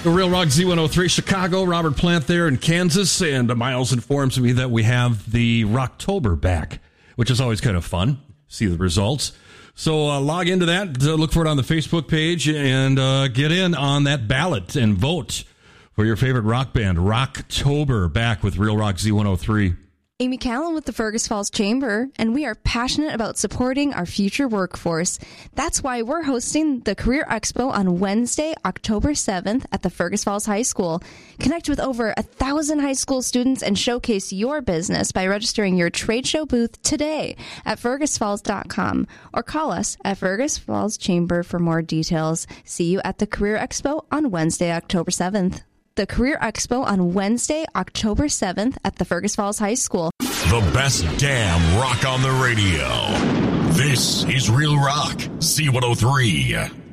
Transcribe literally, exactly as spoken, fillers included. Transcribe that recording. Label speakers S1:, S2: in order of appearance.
S1: The Real Rock Z one oh three, Chicago, Robert Plant there in Kansas, and Miles informs me that we have the Rocktober back, which is always kind of fun. See the results. So uh, log into that, uh, look for it on the Facebook page, and uh, get in on that ballot and vote for your favorite rock band. Rocktober back with Real Rock Z one oh three.
S2: Amy Callan with the Fergus Falls Chamber, and we are passionate about supporting our future workforce. That's why we're hosting the Career Expo on Wednesday, October seventh at the Fergus Falls High School. Connect with over a thousand high school students and showcase your business by registering your trade show booth today at fergus falls dot com or call us at Fergus Falls Chamber for more details. See you at the Career Expo on Wednesday, October seventh. The Career Expo on Wednesday, October seventh at the Fergus Falls High School.
S3: The best damn rock on the radio. This is Real Rock Z one oh three.